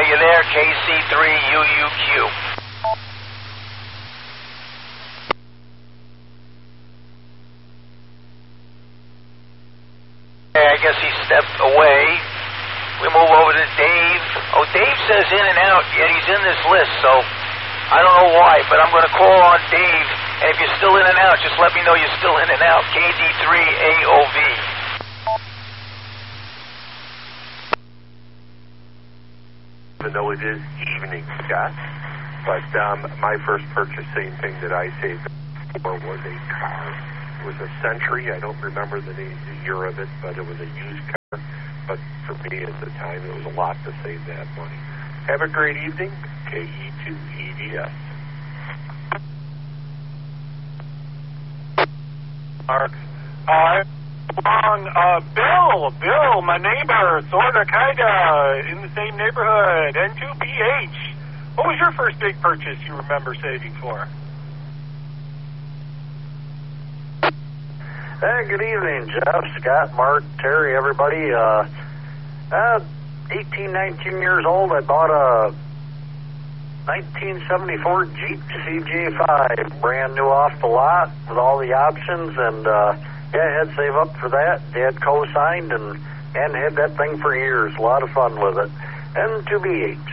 are you there? KC3UUQ. I guess he stepped away. We move over to Dave. Oh, Dave says in and out, yet he's in this list, so I don't know why, but I'm going to call on Dave, and if you're still in and out, just let me know you're still in and out. KD3AOV. Even though it is evening, Scott, but my first purchase, same thing that I saved for, was a car. It was a Century. I don't remember the year of it, but it was a used car. But for me at the time, it was a lot to save that money. Have a great evening. KE2EDS. Mark. Bill, my neighbor, sorta, kinda, in the same neighborhood, N2BH. What was your first big purchase you remember saving for? Hey, good evening, Jeff, Scott, Mark, Terry, everybody. 18, 19 years old, I bought a 1974 Jeep CJ5, brand new off the lot with all the options, and yeah, I had to save up for that. Dad co-signed and had that thing for years. A lot of fun with it. N2BH.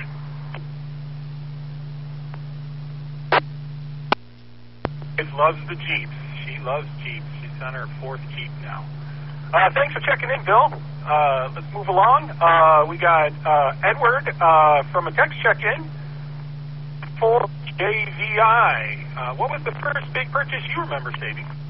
She loves the Jeeps. She loves Jeeps. She's on her fourth Jeep now. Thanks for checking in, Bill. Let's move along. We got Edward from a text check-in for JVI. What was the first big purchase you remember saving?